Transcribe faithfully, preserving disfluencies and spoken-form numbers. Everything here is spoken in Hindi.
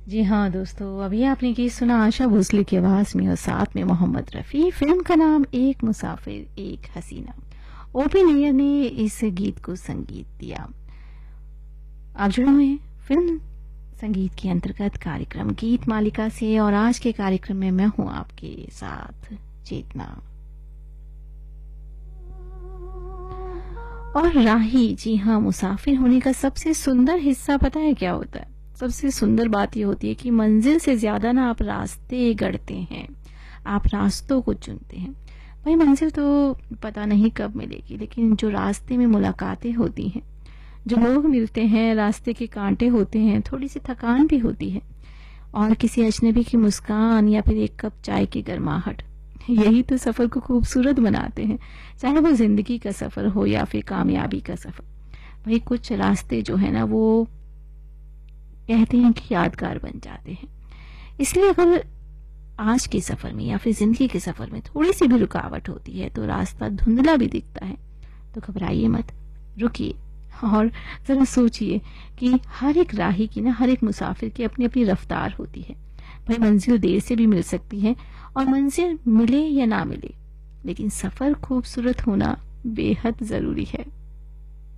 जी हाँ दोस्तों, अभी आपने गीत सुना आशा भोसले की आवाज में और साथ में मोहम्मद रफ़ी। फिल्म का नाम एक मुसाफिर एक हसीना। ओपी नैयर ने इस गीत को संगीत दिया। आप जुड़े हुए हैं फिल्म संगीत के अंतर्गत कार्यक्रम गीत मालिका से और आज के कार्यक्रम में मैं हूं आपके साथ चेतना। और राही, जी हाँ, मुसाफिर होने का सबसे सुंदर हिस्सा पता है क्या होता है? सबसे सुंदर बात यह होती है कि मंजिल से ज्यादा ना आप रास्ते गढ़ते हैं, आप रास्तों को चुनते हैं। भाई मंजिल तो पता नहीं कब मिलेगी, लेकिन जो रास्ते में मुलाकातें होती हैं, जो लोग मिलते हैं, रास्ते के कांटे होते हैं, थोड़ी सी थकान भी होती है और किसी अजनबी की मुस्कान या फिर एक कप चाय की गर्माहट, यही तो सफर को खूबसूरत बनाते हैं। चाहे वो जिंदगी का सफर हो या फिर कामयाबी का सफर। भाई कुछ रास्ते जो है ना वो कहते हैं कि यादगार बन जाते हैं। इसलिए अगर आज के सफर में या फिर जिंदगी के सफर में थोड़ी सी भी रुकावट होती है तो रास्ता धुंधला भी दिखता है, तो घबराइए मत, रुकिए और जरा सोचिए कि हर एक राही की ना, हर एक मुसाफिर की अपनी अपनी रफ्तार होती है। भाई मंजिल देर से भी मिल सकती है और मंजिल मिले या ना मिले, लेकिन सफर खूबसूरत होना बेहद जरूरी है।